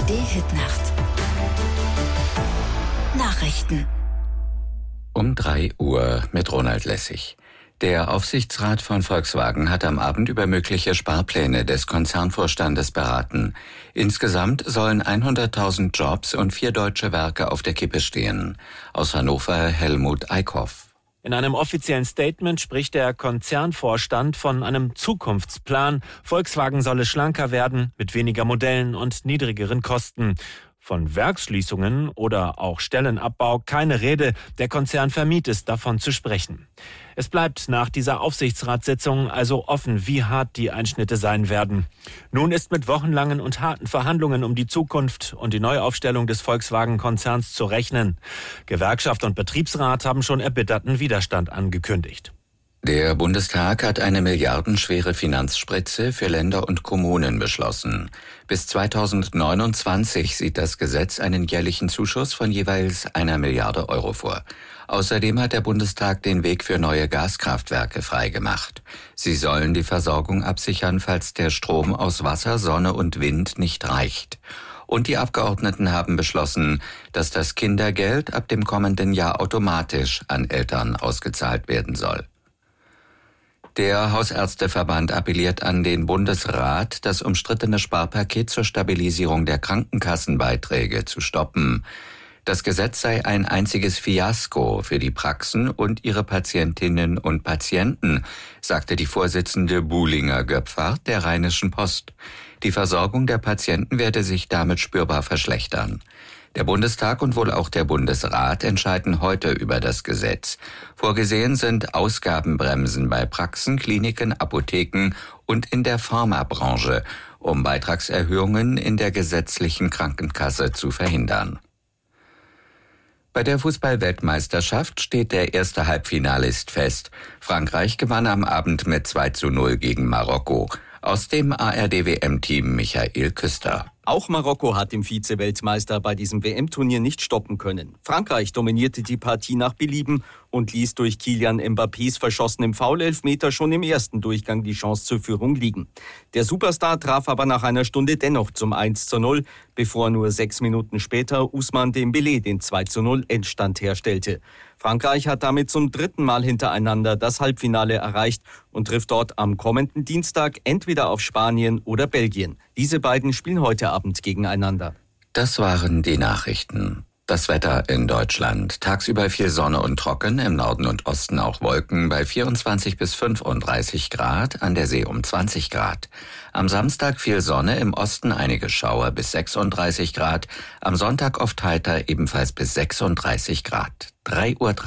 ARD-Hitnacht. Nachrichten. Um 3 Uhr mit Ronald Lessig. Der Aufsichtsrat von Volkswagen hat am Abend über mögliche Sparpläne des Konzernvorstandes beraten. Insgesamt sollen 100.000 Jobs und 4 deutsche Werke auf der Kippe stehen. Aus Hannover Helmut Eickhoff. In einem offiziellen Statement spricht der Konzernvorstand von einem Zukunftsplan. Volkswagen solle schlanker werden, mit weniger Modellen und niedrigeren Kosten. Von Werksschließungen oder auch Stellenabbau keine Rede. Der Konzern vermied es, davon zu sprechen. Es bleibt nach dieser Aufsichtsratssitzung also offen, wie hart die Einschnitte sein werden. Nun ist mit wochenlangen und harten Verhandlungen um die Zukunft und die Neuaufstellung des Volkswagen-Konzerns zu rechnen. Gewerkschaft und Betriebsrat haben schon erbitterten Widerstand angekündigt. Der Bundestag hat eine milliardenschwere Finanzspritze für Länder und Kommunen beschlossen. Bis 2029 sieht das Gesetz einen jährlichen Zuschuss von jeweils 1 Milliarde Euro vor. Außerdem hat der Bundestag den Weg für neue Gaskraftwerke freigemacht. Sie sollen die Versorgung absichern, falls der Strom aus Wasser, Sonne und Wind nicht reicht. Und die Abgeordneten haben beschlossen, dass das Kindergeld ab dem kommenden Jahr automatisch an Eltern ausgezahlt werden soll. Der Hausärzteverband appelliert an den Bundesrat, das umstrittene Sparpaket zur Stabilisierung der Krankenkassenbeiträge zu stoppen. Das Gesetz sei ein einziges Fiasko für die Praxen und ihre Patientinnen und Patienten, sagte die Vorsitzende Buhlinger-Göpfert der Rheinischen Post. Die Versorgung der Patienten werde sich damit spürbar verschlechtern. Der Bundestag und wohl auch der Bundesrat entscheiden heute über das Gesetz. Vorgesehen sind Ausgabenbremsen bei Praxen, Kliniken, Apotheken und in der Pharmabranche, um Beitragserhöhungen in der gesetzlichen Krankenkasse zu verhindern. Bei der Fußball-Weltmeisterschaft steht der erste Halbfinalist fest. Frankreich gewann am Abend mit 2:0 gegen Marokko. Aus dem ARD-WM-Team Michael Küster. Auch Marokko hat den Vize-Weltmeister bei diesem WM-Turnier nicht stoppen können. Frankreich dominierte die Partie nach Belieben und ließ durch Kylian Mbappés verschossenem Foul-Elfmeter schon im ersten Durchgang die Chance zur Führung liegen. Der Superstar traf aber nach einer Stunde dennoch zum 1:0, bevor nur 6 Minuten später Ousmane Dembélé den 2:0 Endstand herstellte. Frankreich hat damit zum 3. Mal hintereinander das Halbfinale erreicht und trifft dort am kommenden Dienstag entweder auf Spanien oder Belgien. Diese beiden spielen heute Abend gegeneinander. Das waren die Nachrichten. Das Wetter in Deutschland. Tagsüber viel Sonne und trocken, im Norden und Osten auch Wolken bei 24 bis 35 Grad, an der See um 20 Grad. Am Samstag viel Sonne, im Osten einige Schauer bis 36 Grad. Am Sonntag oft heiter, ebenfalls bis 36 Grad. 3:03 Uhr.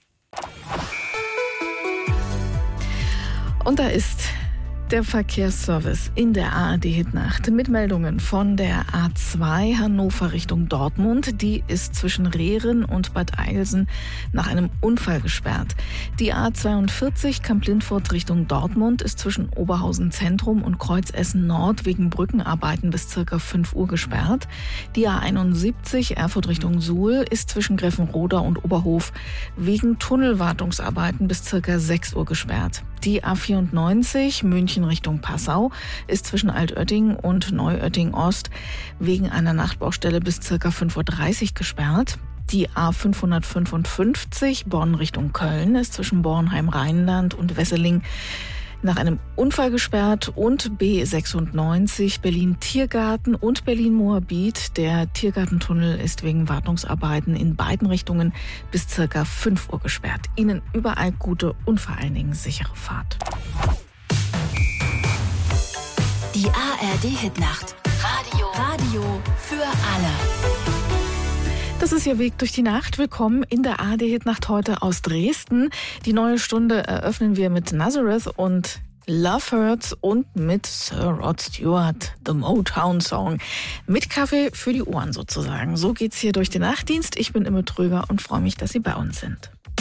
Und da ist der Verkehrsservice in der ARD-Hitnacht mit Meldungen von der A2 Hannover Richtung Dortmund. Die ist zwischen Rehren und Bad Eilsen nach einem Unfall gesperrt. Die A42 Kamp-Lintfurt Richtung Dortmund ist zwischen Oberhausen Zentrum und Kreuzessen Nord wegen Brückenarbeiten bis ca. 5 Uhr gesperrt. Die A71 Erfurt Richtung Suhl ist zwischen Greffenroda und Oberhof wegen Tunnelwartungsarbeiten bis ca. 6 Uhr gesperrt. Die A94 München Richtung Passau ist zwischen Altötting und Neuötting Ost wegen einer Nachtbaustelle bis ca. 5:30 Uhr gesperrt. Die A555 Bonn Richtung Köln ist zwischen Bornheim-Rheinland und Wesseling nach einem Unfall gesperrt und B96 Berlin-Tiergarten und Berlin-Moabit. Der Tiergartentunnel ist wegen Wartungsarbeiten in beiden Richtungen bis ca. 5 Uhr gesperrt. Ihnen überall gute und vor allen Dingen sichere Fahrt. Die ARD-Hitnacht. Radio für alle. Das ist Ihr Weg durch die Nacht. Willkommen in der ARD-Hitnacht heute aus Dresden. Die neue Stunde eröffnen wir mit Nazareth und Love Hurts und mit Sir Rod Stewart, The Motown Song. Mit Kaffee für die Ohren sozusagen. So geht's hier durch den Nachtdienst. Ich bin Imme Tröger und freue mich, dass Sie bei uns sind.